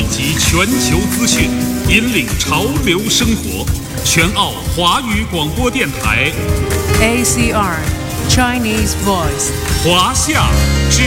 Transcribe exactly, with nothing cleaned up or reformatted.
集全球资讯，引领潮流生活。全澳华语广播电台 A C R Chinese Voice 华夏之